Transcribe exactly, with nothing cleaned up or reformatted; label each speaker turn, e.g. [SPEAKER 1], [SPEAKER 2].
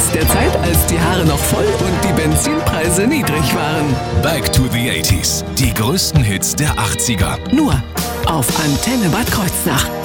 [SPEAKER 1] Aus der Zeit, als die Haare noch voll und die Benzinpreise niedrig waren.
[SPEAKER 2] Back to the eighties. Die größten Hits der achtziger.
[SPEAKER 1] Nur auf Antenne Bad Kreuznach.